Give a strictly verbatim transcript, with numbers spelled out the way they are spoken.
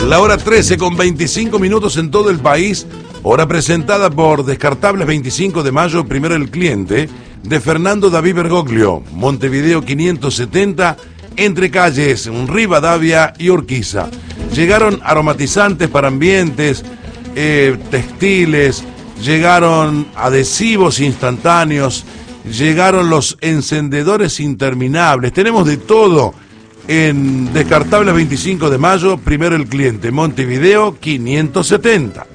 La hora trece con veinticinco minutos en todo el país. Hora presentada por Descartables veinticinco de mayo, primero el cliente, de Fernando David Bergoglio, Montevideo quinientos setenta, entre calles Rivadavia y Urquiza. Llegaron aromatizantes para ambientes, eh, textiles, llegaron adhesivos instantáneos, llegaron los encendedores interminables. Tenemos de todo en Descartables veinticinco de mayo, primero el cliente, Montevideo quinientos setenta.